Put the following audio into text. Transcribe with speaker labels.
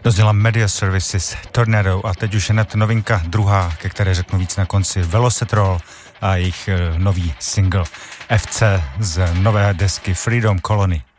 Speaker 1: Dozněla Media Services Tornado a teď už hned novinka druhá, ke které řeknu víc na konci, Velocitral a jejich nový single FC z nové desky Freedom Colony.